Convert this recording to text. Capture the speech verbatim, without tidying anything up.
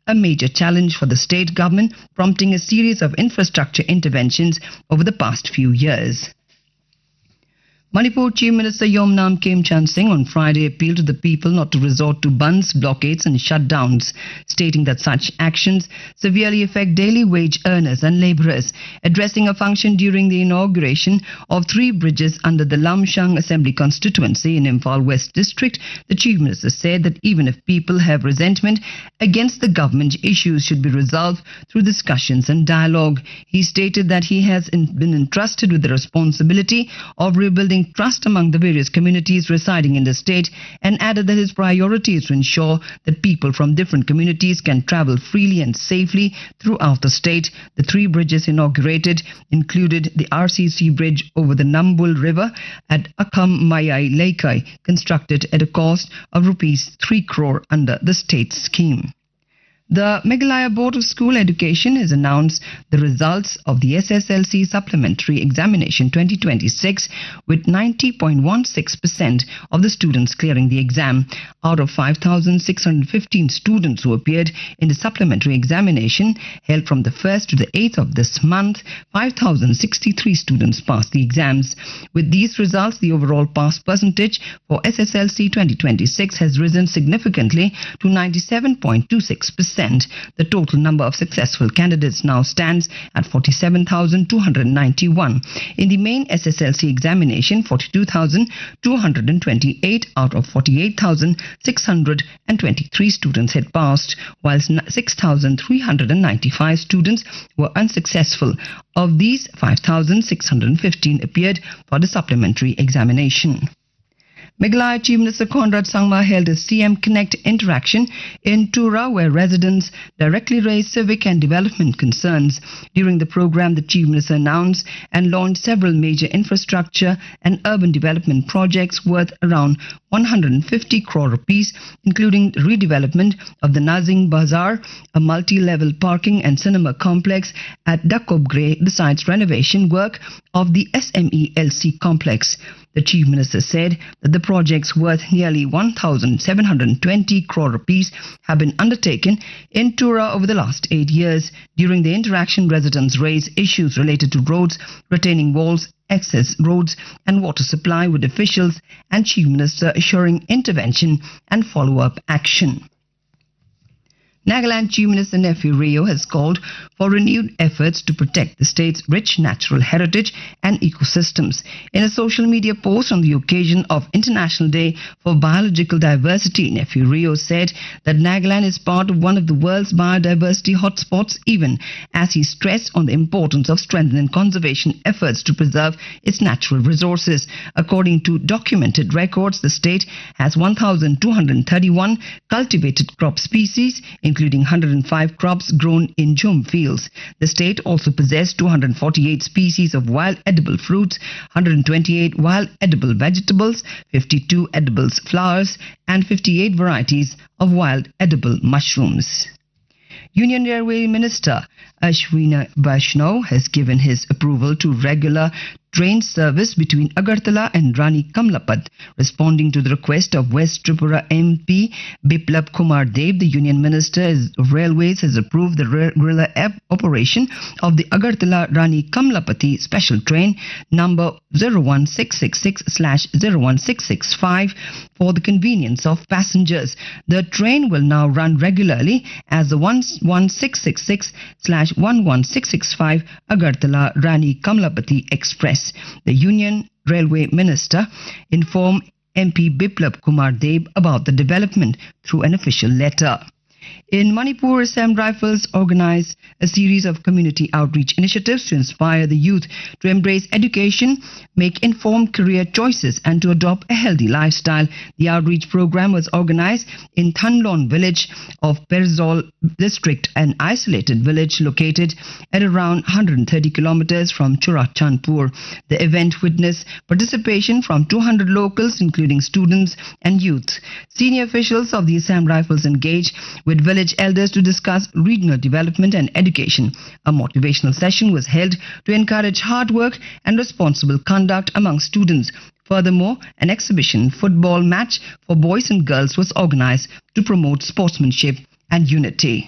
a major challenge for the state government, prompting a series of infrastructure interventions over the past few years. Manipur Chief Minister Yomnam Khemchand Singh on Friday appealed to the people not to resort to bunds, blockades and shutdowns, stating that such actions severely affect daily wage earners and labourers. Addressing a function during the inauguration of three bridges under the Lamshang Assembly constituency in Imphal West District, the Chief Minister said that even if people have resentment against the government, issues should be resolved through discussions and dialogue. He stated that he has in, been entrusted with the responsibility of rebuilding trust among the various communities residing in the state, and added that his priority is to ensure that people from different communities can travel freely and safely throughout the state. The three bridges inaugurated included the R C C bridge over the Nambul River at Akham Mayai Laikai, constructed at a cost of rupees three crore under the state scheme. The Meghalaya Board of School Education has announced the results of the S S L C Supplementary Examination twenty twenty-six, with ninety point one six percent of the students clearing the exam. Out of five thousand six hundred fifteen students who appeared in the supplementary examination held from the first to the eighth of this month, five thousand sixty-three students passed the exams. With these results, the overall pass percentage for S S L C twenty twenty-six has risen significantly to ninety-seven point two six percent. The total number of successful candidates now stands at forty-seven thousand two hundred ninety-one. In the main S S L C examination, forty-two thousand two hundred twenty-eight out of forty-eight thousand six hundred twenty-three students had passed, whilst six thousand three hundred ninety-five students were unsuccessful. Of these, five thousand six hundred fifteen appeared for the supplementary examination. Meghalaya Chief Minister Conrad Sangma held a C M Connect interaction in Tura, where residents directly raised civic and development concerns. During the program, the Chief Minister announced and launched several major infrastructure and urban development projects worth around one hundred fifty crore rupees, including redevelopment of the Nazing Bazaar, a multi-level parking and cinema complex at Dakobgre, besides renovation work of the S M E L C complex. The Chief Minister said that the projects worth nearly one thousand seven hundred twenty crore rupees have been undertaken in Tura over the last eight years. During the interaction, residents raised issues related to roads, retaining walls, access roads and water supply, with officials and Chief Minister assuring intervention and follow-up action. Nagaland Chief Minister Nephew Rio has called for renewed efforts to protect the state's rich natural heritage and ecosystems. In a social media post on the occasion of International Day for Biological Diversity, Nephew Rio said that Nagaland is part of one of the world's biodiversity hotspots, even as he stressed on the importance of strengthening conservation efforts to preserve its natural resources. According to documented records, the state has one thousand two hundred thirty-one cultivated crop species, including one hundred five crops grown in Jhum fields. The state also possessed two hundred forty-eight species of wild edible fruits, one hundred twenty-eight wild edible vegetables, fifty-two edible flowers, and fifty-eight varieties of wild edible mushrooms. Union Railway Minister Ashwini Vaishnaw has given his approval to regular train service between Agartala and Rani Kamlapat. Responding to the request of West Tripura M P Biplab Kumar Deb, the Union Minister of Railways has approved the regular operation of the Agartala Rani Kamlapati special train number zero one six six six slash zero one six six five for the convenience of passengers. The train will now run regularly as the one one six six six slash one one six six five Agartala Rani Kamlapati Express. The Union Railway Minister informed M P Biplab Kumar Deb about the development through an official letter. In Manipur, Assam Rifles organized a series of community outreach initiatives to inspire the youth to embrace education, make informed career choices and to adopt a healthy lifestyle. The outreach program was organized in Thanlon village of Perzol district, an isolated village located at around one hundred thirty kilometers from Churachandpur. The event witnessed participation from two hundred locals, including students and youth. Senior officials of the Assam Rifles engaged with village elders to discuss regional development and education. A motivational session was held to encourage hard work and responsible conduct among students. Furthermore, an exhibition football match for boys and girls was organized to promote sportsmanship and unity.